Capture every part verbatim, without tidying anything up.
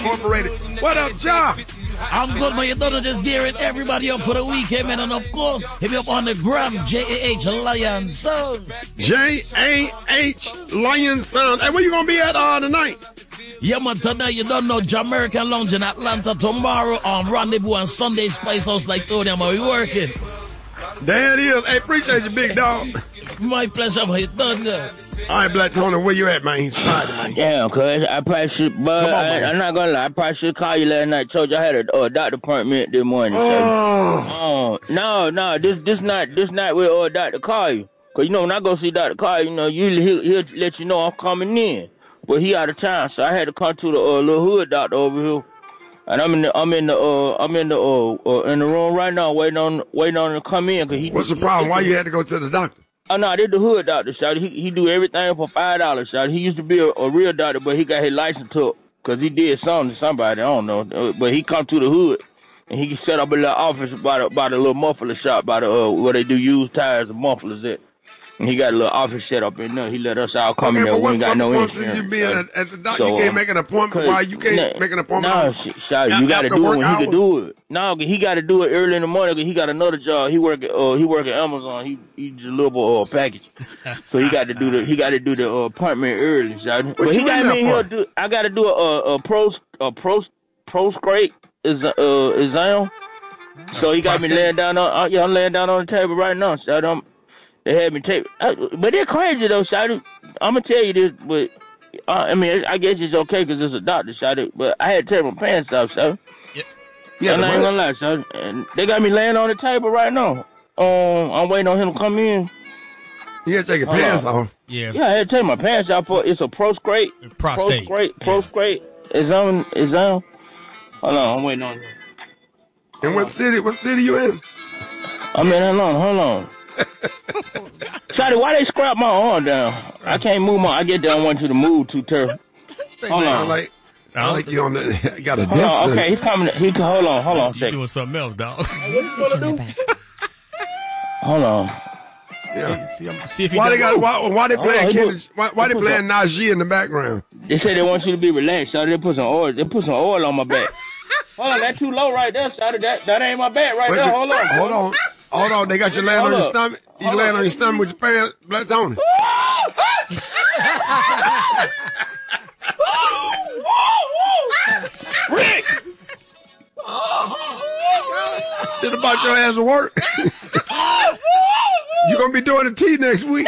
Incorporated. What up, Ja? I'm good, man. You don't just gearing everybody up for the weekend, man. And of course, hit me up on the gram, J A H Lion Sound. J A H Lion Sound. Hey, where you gonna be at uh, tonight? Yeah, man, tonight you don't know Jamaican Lounge in Atlanta. Tomorrow on Rendezvous and Sunday Spice House like told them are we working. There it is. Hey, appreciate you, big dog. My pleasure, man. You done that. All right, Black Tony, where you at, man? He's Friday, man. Damn, cuz I probably should, but on, I, I'm not gonna lie, I probably should call you last night. Told you I had a uh, doctor appointment this morning. Oh. Oh, no, no, this this not this night with uh, Doctor Call you. Cause you know when I go see Doctor Call, you know usually he'll, he'll let you know I'm coming in, but he out of town, so I had to come to the uh, little hood doctor over here. And I'm in the I'm in the uh I'm in the uh, uh in the room right now waiting on waiting on him to come in. Cause he. What's the problem? Why you had to go to the doctor? Oh no, this the hood doctor, shawty. He he do everything for five dollars, shawty. He used to be a, a real doctor, but he got his license took because he did something to somebody. I don't know, but he come to the hood and he set up a little office by the by the little muffler shop by the uh, where they do used tires and mufflers at. And he got a little office set up in there. He let us all come okay, in there. But we ain't got no what's insurance. You being at, at the doctor, so, you can't make an appointment. Why you can't nah, make an appointment? No, nah, shawty, you got to do it when he can do it. No, he got to do it early in the morning. Cause he got another job. He work at uh, he work at Amazon. He he deliver uh, package. So he got to do the he got to do the uh, appointment early, shawty. But he got me here. Do I got to do a a pro a pro prostate is uh exam. So he got Prostate. me laying down on uh, yeah I'm laying down on the table right now, shawty. I'm, They had me take, uh, but they're crazy though, shawty. I'm gonna tell you this, but uh, I mean, I guess it's okay because it's a doctor, shawty. But I had to take my pants off, shawty. Yeah, yeah. And I ain't gonna lie, shawty. And they got me laying on the table right now. Um, I'm waiting on him to come in. You gotta take your pants off. Yeah, yeah. I had to take my pants off for it's a prostate, prostate, prostate, prostate. Is on, is on. Hold on, I'm waiting on him. And what city? What city you in? I'm in. Hold on, hold on. Shawty, why they scrap my arm down? I can't move my. I get down one to the move too terrible. Hold on, like, I like you on the. I got a hold death on, sentence. okay, he's coming. He hold on, hold on a second. You doing something else, dog? What is he gonna do? Hold on. Yeah. See, see if he why they got? Why, why they playing? Oh, Kendrick, why, why they playing Najee in the background? They say they want you to be relaxed. Shawty, they put some oil. They put some oil on my back. Hold on, that's too low right there, Shawty. That that ain't my back right Wait, there. Hold on. Hold on. Hold on. They got you laying Hold on your up. stomach. You Hold laying up. on your stomach with your pants, Black Tony. Rick. Shit about your ass to work. You gonna be doing a tea next week.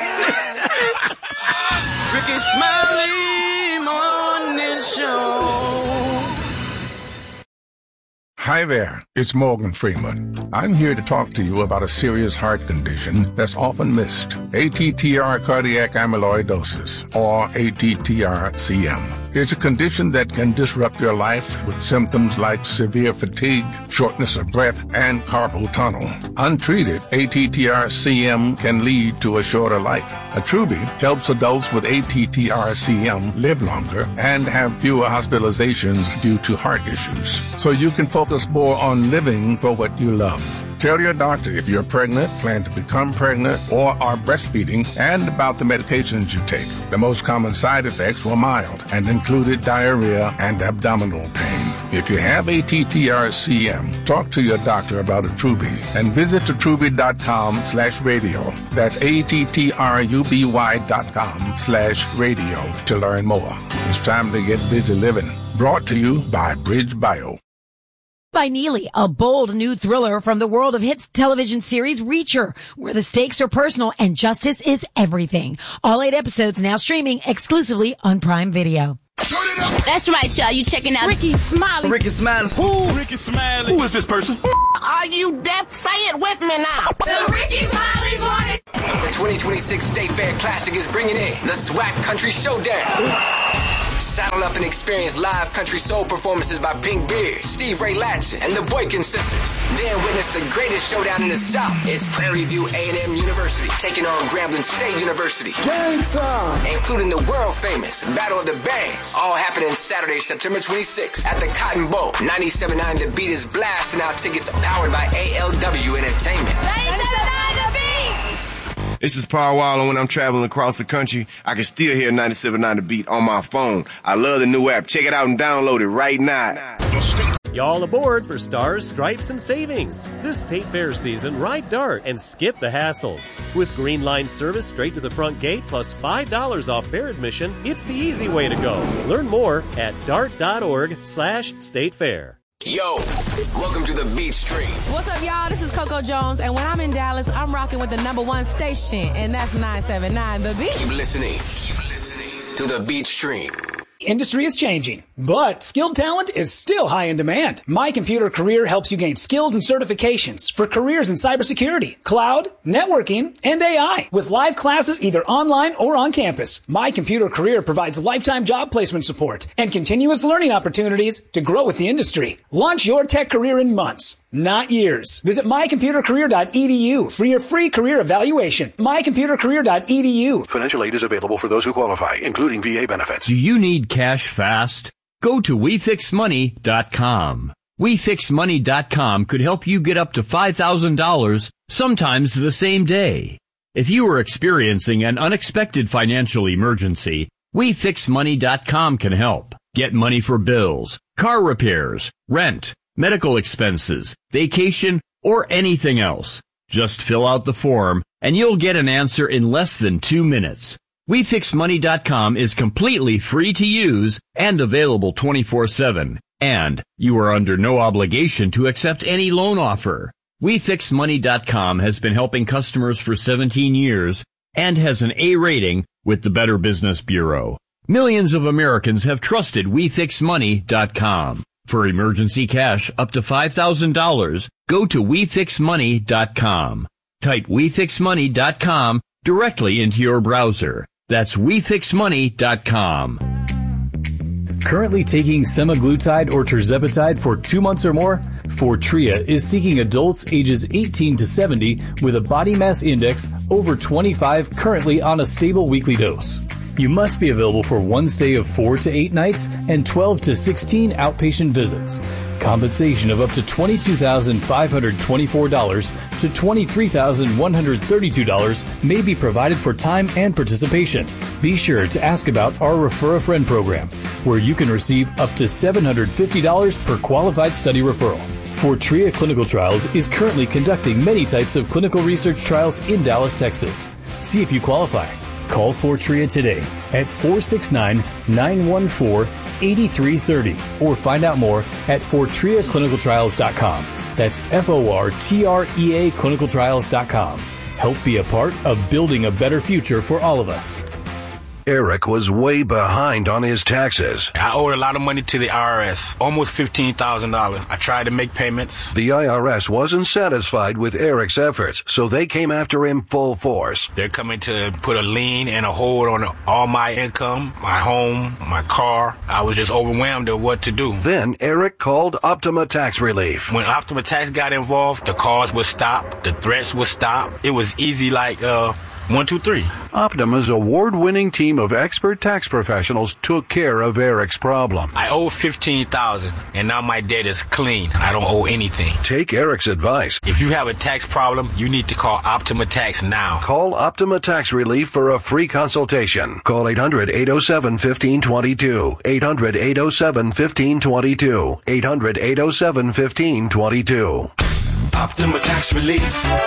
Ricky Smiley Morning Show. Hi there, it's Morgan Freeman. I'm here to talk to you about a serious heart condition that's often missed. A T T R cardiac amyloidosis, or A T T R C M. It's a condition that can disrupt your life with symptoms like severe fatigue, shortness of breath, and carpal tunnel. Untreated, A T T R C M can lead to a shorter life. Attruby helps adults with A T T R C M live longer and have fewer hospitalizations due to heart issues. So you can focus more on living for what you love. Tell your doctor if you're pregnant, plan to become pregnant, or are breastfeeding, and about the medications you take. The most common side effects were mild and included diarrhea and abdominal pain. If you have A T T R C M, talk to your doctor about Attruby and visit attruby.com slash radio. That's A-T-T-R-U-B-Y dot com slash radio to learn more. It's time to get busy living. Brought to you by Bridge Bio. By Neely, a bold new thriller from the world of hits television series Reacher, where the stakes are personal and justice is everything. All eight episodes now streaming exclusively on Prime Video. That's right, y'all. You checking out Ricky Smiley. Ricky Smiley. Who? Ricky Smiley. Who is this person? Are you deaf? Say it with me now. the Ricky Smiley Morning. The twenty twenty-six State Fair Classic is bringing in the SWAC Country Showdown. Saddle up and experience live country soul performances by Pink Beard, Steve Ray Latson, and the Boykin Sisters. Then witness the greatest showdown in the South. It's Prairie View A and M University taking on Grambling State University. Game time! Including the world-famous Battle of the Bands. All happening Saturday, September twenty-sixth at the Cotton Bowl. ninety-seven point nine The Beat is blasting out tickets powered by A L W Entertainment. ninety-seven point nine The Beat. This is Paul Waller. When I'm traveling across the country, I can still hear ninety-seven point nine The Beat on my phone. I love the new app. Check it out and download it right now. Y'all aboard for Stars, Stripes, and Savings. This State Fair season, ride Dart and skip the hassles. With Green Line service straight to the front gate plus five dollars off fair admission, it's the easy way to go. Learn more at dart.org slash state fair. Yo, welcome to the Beat Stream. What's up, y'all? This is Coco Jones, and when I'm in Dallas, I'm rocking with the number one station, and that's nine seven nine The Beat. Keep listening. Keep listening to the Beat Stream. Industry is changing, but skilled talent is still high in demand. My Computer Career helps you gain skills and certifications for careers in cybersecurity, cloud, networking, and A I. With live classes either online or on campus, My Computer Career provides lifetime job placement support and continuous learning opportunities to grow with the industry. Launch your tech career in months, not years. Visit my computer career dot e d u for your free career evaluation. my computer career dot e d u. Financial aid is available for those who qualify, including V A benefits. Do you need cash fast? Go to we fix money dot com. we fix money dot com could help you get up to five thousand dollars, sometimes the same day. If you are experiencing an unexpected financial emergency, we fix money dot com can help. Get money for bills, car repairs, rent, medical expenses, vacation, or anything else. Just fill out the form and you'll get an answer in less than two minutes. we fix money dot com is completely free to use and available twenty-four seven. And you are under no obligation to accept any loan offer. we fix money dot com has been helping customers for seventeen years and has an A rating with the Better Business Bureau. Millions of Americans have trusted we fix money dot com. For emergency cash up to five thousand dollars, go to we fix money dot com. Type we fix money dot com directly into your browser. That's we fix money dot com. Currently taking semaglutide or tirzepatide for two months or more? Fortrea is seeking adults ages eighteen to seventy with a body mass index over twenty-five currently on a stable weekly dose. You must be available for one stay of four to eight nights and twelve to sixteen outpatient visits. Compensation of up to twenty-two thousand five hundred twenty-four dollars to twenty-three thousand one hundred thirty-two dollars may be provided for time and participation. Be sure to ask about our Refer a Friend program, where you can receive up to seven hundred fifty dollars per qualified study referral. Fortrea Clinical Trials is currently conducting many types of clinical research trials in Dallas, Texas. See if you qualify. Call Fortrea today at four six nine, nine one four, eight three three zero or find out more at fortrea clinical trials dot com. That's F O R T R E A clinical trials dot com. Help be a part of building a better future for all of us. Eric was way behind on his taxes. I owed a lot of money to the I R S, almost fifteen thousand dollars. I tried to make payments. The I R S wasn't satisfied with Eric's efforts, so they came after him full force. They're coming to put a lien and a hold on all my income, my home, my car. I was just overwhelmed at what to do. Then Eric called Optima Tax Relief. When Optima Tax got involved, the calls would stop, the threats would stop. It was easy like, uh... One, two, three. Optima's award-winning team of expert tax professionals took care of Eric's problem. I owe fifteen thousand dollars, and now my debt is clean. I don't owe anything. Take Eric's advice. If you have a tax problem, you need to call Optima Tax now. Call Optima Tax Relief for a free consultation. Call eight hundred, eight oh seven, one five two two. eight hundred, eight oh seven, one five two two. eight hundred, eight oh seven, one five two two. Optima Tax Relief.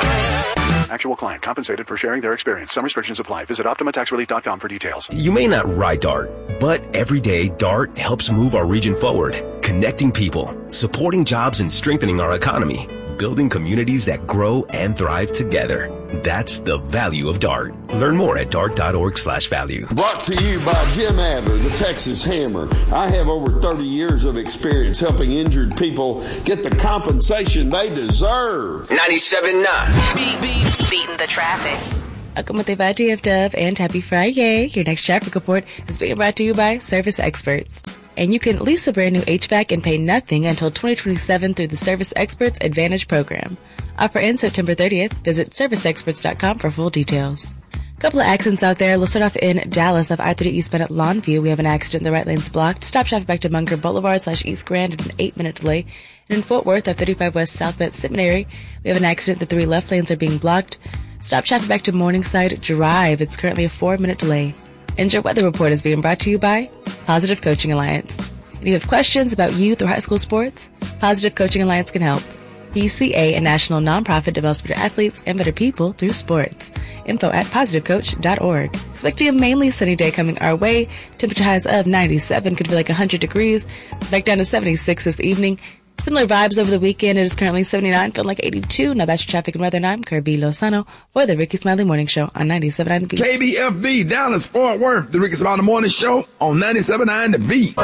Actual client compensated for sharing their experience. Some restrictions apply. Visit optima tax relief dot com for details. You may not ride DART, but every day DART helps move our region forward, connecting people, supporting jobs, and strengthening our economy, building communities that grow and thrive together. That's the value of DART. Learn more at dart.org slash value. Brought to you by Jim Adler, the Texas Hammer. I have over thirty years of experience helping injured people get the compensation they deserve. ninety-seven point nine. Beat, beat, beating the traffic. Welcome with the T F Dove and happy Friday. Your next traffic report is being brought to you by Service Experts. And you can lease a brand new H V A C and pay nothing until twenty twenty-seven through the Service Experts Advantage program. Offer ends September thirtieth. Visit service experts dot com for full details. A couple of accidents out there. Let's start off in Dallas off I thirty eastbound at Longview. We have an accident. The right lane's blocked. Stop traffic back to Munger Boulevard slash East Grand at an eight minute delay. And in Fort Worth at thirty-five West South Bend Seminary, we have an accident. The three left lanes are being blocked. Stop traffic back to Morningside Drive. It's currently a four-minute delay. And your weather report is being brought to you by Positive Coaching Alliance. If you have questions about youth or high school sports, Positive Coaching Alliance can help. P C A, a national nonprofit, develops better athletes and better people through sports. Info at positive coach dot org. Expecting a mainly sunny day coming our way. Temperature highs of ninety-seven, could be like one hundred degrees. Back down to seventy-six this evening. Similar vibes over the weekend. It is currently seventy-nine, feeling like eighty-two. Now that's your traffic and weather, and I'm Kirby Lozano for the Ricky Smiley Morning Show on ninety-seven point nine The Beat. K B F B, Dallas, Fort Worth, the Ricky Smiley Morning Show on ninety-seven point nine The Beat.